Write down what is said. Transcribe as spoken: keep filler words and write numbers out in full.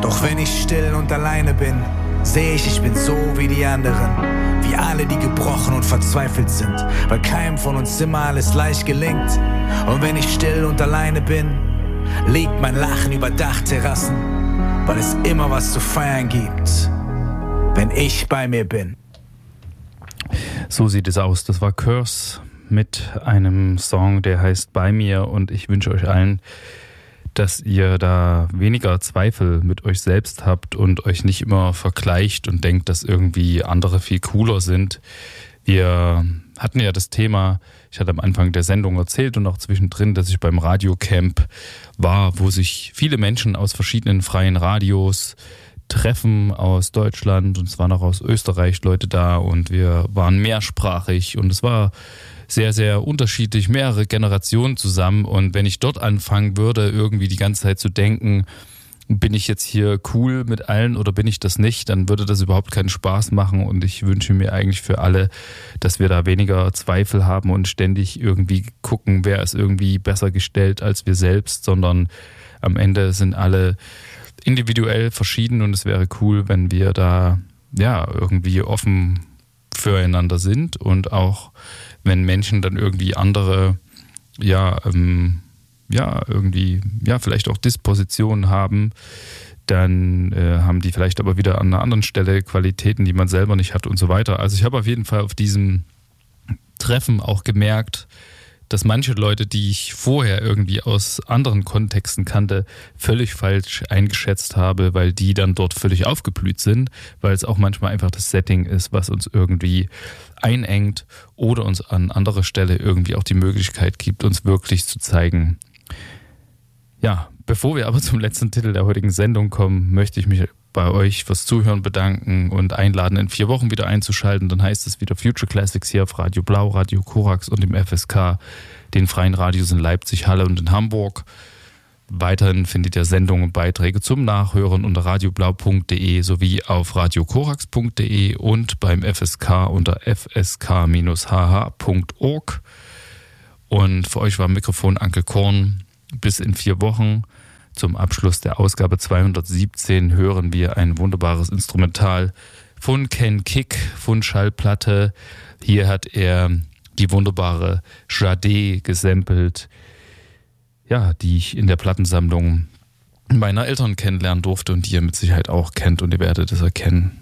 Doch wenn ich still und alleine bin, seh ich, ich bin so wie die anderen. Wie alle, die gebrochen und verzweifelt sind, weil keinem von uns immer alles leicht gelingt. Und wenn ich still und alleine bin, liegt mein Lachen über Dachterrassen, weil es immer was zu feiern gibt, wenn ich bei mir bin. So sieht es aus. Das war Curse mit einem Song, der heißt Bei mir, und ich wünsche euch allen, dass ihr da weniger Zweifel mit euch selbst habt und euch nicht immer vergleicht und denkt, dass irgendwie andere viel cooler sind. Wir hatten ja das Thema, ich hatte am Anfang der Sendung erzählt und auch zwischendrin, dass ich beim Radiocamp war, wo sich viele Menschen aus verschiedenen freien Radios treffen aus Deutschland, und es waren auch aus Österreich Leute da, und wir waren mehrsprachig und es war sehr, sehr unterschiedlich, mehrere Generationen zusammen. Und wenn ich dort anfangen würde, irgendwie die ganze Zeit zu denken, bin ich jetzt hier cool mit allen oder bin ich das nicht, dann würde das überhaupt keinen Spaß machen. Und ich wünsche mir eigentlich für alle, dass wir da weniger Zweifel haben und ständig irgendwie gucken, wer ist irgendwie besser gestellt als wir selbst, sondern am Ende sind alle individuell verschieden, und es wäre cool, wenn wir da ja irgendwie offen füreinander sind, und auch wenn Menschen dann irgendwie andere, ja, ähm, ja, irgendwie, ja, vielleicht auch Dispositionen haben, dann äh, haben die vielleicht aber wieder an einer anderen Stelle Qualitäten, die man selber nicht hat und so weiter. Also ich habe auf jeden Fall auf diesem Treffen auch gemerkt, dass manche Leute, die ich vorher irgendwie aus anderen Kontexten kannte, völlig falsch eingeschätzt habe, weil die dann dort völlig aufgeblüht sind, weil es auch manchmal einfach das Setting ist, was uns irgendwie einengt oder uns an anderer Stelle irgendwie auch die Möglichkeit gibt, uns wirklich zu zeigen. Ja, bevor wir aber zum letzten Titel der heutigen Sendung kommen, möchte ich mich bei euch fürs Zuhören bedanken und einladen, in vier Wochen wieder einzuschalten. Dann heißt es wieder Future Classics hier auf Radio Blau, Radio Korax und im F S K, den freien Radios in Leipzig, Halle und in Hamburg. Weiterhin findet ihr Sendungen und Beiträge zum Nachhören unter radioblau punkt de sowie auf radiokorax punkt de und beim F S K unter f s k dash h h punkt org. Und für euch war am Mikrofon Anke Korn. Bis in vier Wochen. Zum Abschluss der Ausgabe zweihundertsiebzehn hören wir ein wunderbares Instrumental von Ken Kick von Schallplatte. Hier hat er die wunderbare Jade gesampelt, ja, die ich in der Plattensammlung meiner Eltern kennenlernen durfte und die ihr mit Sicherheit auch kennt, und ihr werdet es erkennen.